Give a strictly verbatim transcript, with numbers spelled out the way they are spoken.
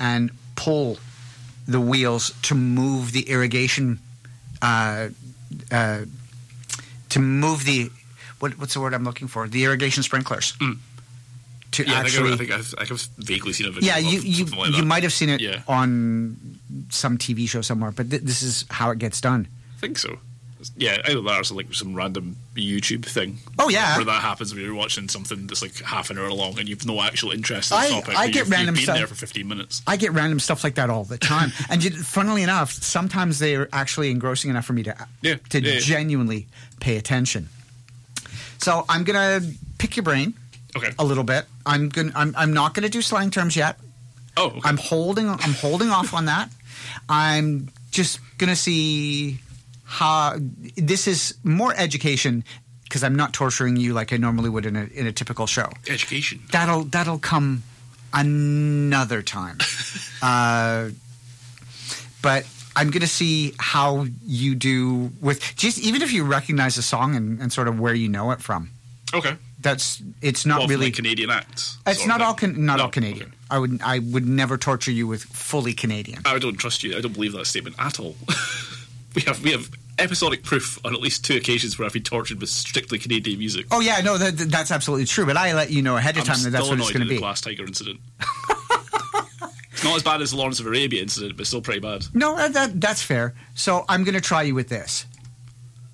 and pull the wheels to move the irrigation, uh, uh, to move the what, what's the word I'm looking for? The irrigation sprinklers. Mm. To yeah, actually, I think, I've, I think I've, I've vaguely seen a video. Yeah, you of you, something like you that. might have seen it Yeah. on some T V show somewhere, but th- this is how it gets done. I think so. Yeah, either that or some, like some random YouTube thing. Oh, yeah. where that happens when you're watching something that's like half an hour long and you've no actual interest in the I- topic. I but get you've, random you've been stuff. there for fifteen minutes. I get random stuff like that all the time, and you, funnily enough, sometimes they're actually engrossing enough for me to Yeah, to yeah, yeah. genuinely pay attention. So I'm gonna pick your brain Okay. a little bit. I'm gonna. I'm, I'm not gonna do slang terms yet. Oh, okay. I'm holding. I'm holding off on that. I'm just gonna see how this is more education because I'm not torturing you like I normally would in a in a typical show. Education. That'll that'll come another time. uh, but I'm going to see how you do with just even if you recognize a song and, and sort of where you know it from. Okay. That's it's not Well, from, really like, Canadian acts. It's sort not of all thing. can, not No, all Canadian. okay. I would I would never torture you with fully Canadian. I don't trust you. I don't believe that statement at all. we have we have episodic proof on at least two occasions where I've been tortured with strictly Canadian music. Oh yeah, no, that, that's absolutely true. But I let you know ahead of I'm time that that's still what it's annoyed going at to the be. Glass Tiger incident. It's not as bad as the Lawrence of Arabia incident, but still pretty bad. No, that, that, that's fair. So I'm going to try you with this.